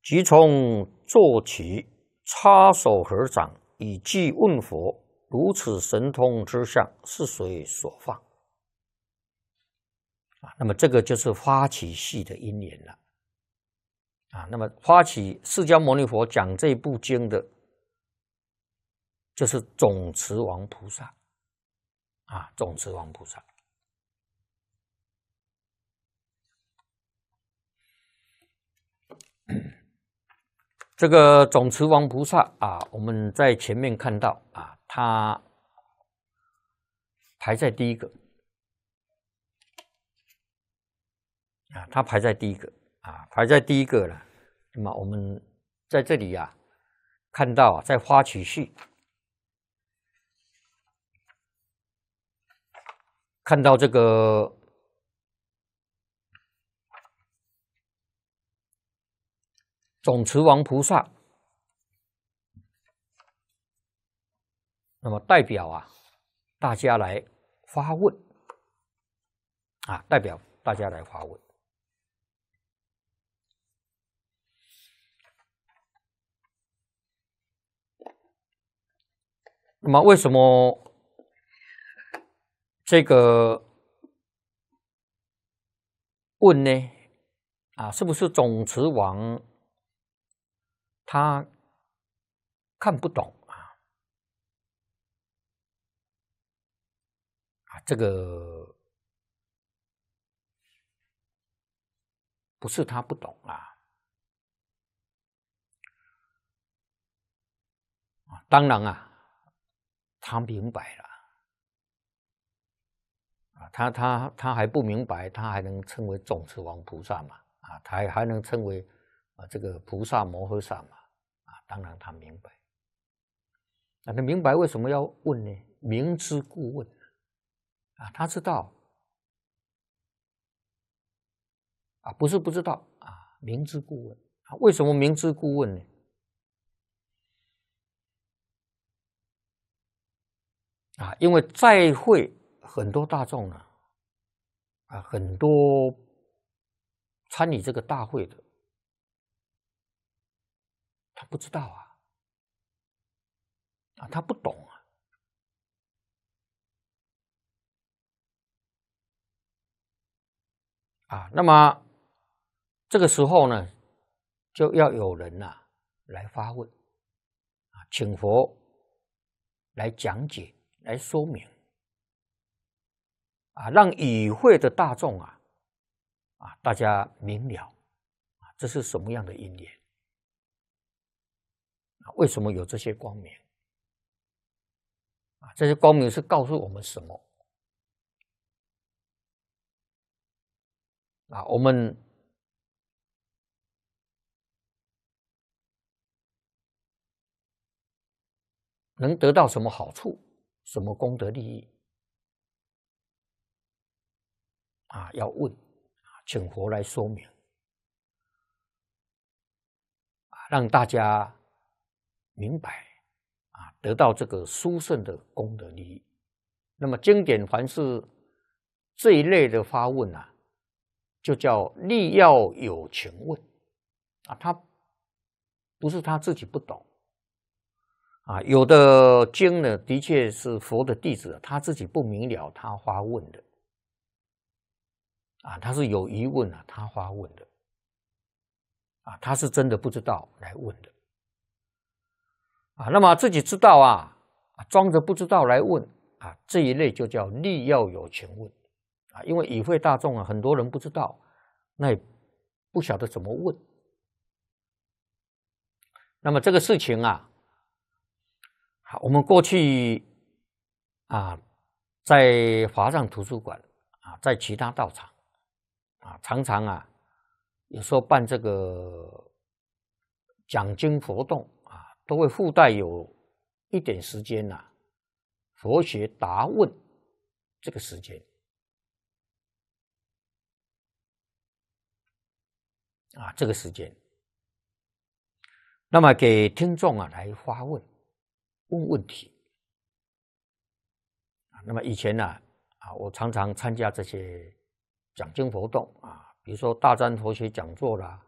即从坐起，插手合掌，以偈问佛：如此神通之相，是谁所放？那么这个就是发起系的因缘了。那么发起释迦牟尼佛讲这部经的，就是总持王菩萨。总持王菩萨。这个总持王菩萨我们在前面看到他排在第一个他排在第一个排在第一个了。那么我们在这里看到在发起序看到这个总持王菩萨，那么代表大家来发问代表大家来发问。那么为什么这个问呢？是不是总持王他看不懂这个不是他不懂当然他明白了他还不明白，他还能称为总持王菩萨嘛他还能称为这个菩萨摩诃萨嘛当然他明白。他明白为什么要问呢？明知故问他知道不是不知道明知故问为什么明知故问呢？因为在会很多大众很多参与这个大会的，他不知道他不懂那么这个时候呢，就要有人来发问请佛来讲解，来说明让与会的大众大家明了这是什么样的因缘为什么有这些光明这些光明是告诉我们什么我们能得到什么好处，什么功德利益要问请佛来说明让大家明白得到这个殊胜的功德利益。那么经典凡是这一类的发问就叫力要有情问他不是他自己不懂有的经呢的确是佛的弟子他自己不明了他发问的他是有疑问他发问的他是真的不知道来问的那么自己知道装着不知道来问这一类就叫力要有情问因为与会大众很多人不知道，那也不晓得怎么问。那么这个事情我们过去在华藏图书馆在其他道场常常有时候办这个讲经活动都会附带有一点时间佛学答问这个时间这个时间，那么给听众来发问问题那么以前我常常参加这些讲经活动比如说大专佛学讲座啦